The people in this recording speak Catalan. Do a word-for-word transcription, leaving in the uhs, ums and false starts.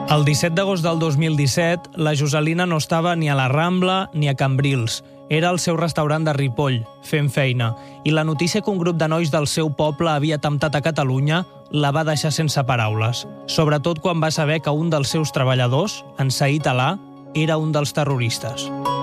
El disset d'agost del dos mil disset, la Joselina no estava ni a la Rambla ni a Cambrils. Era al seu restaurant de Ripoll, fent feina, i la notícia que un grup de nois del seu poble havia atemptat a Catalunya la va deixar sense paraules, sobretot quan va saber que un dels seus treballadors, en Said Alà, era un dels terroristes.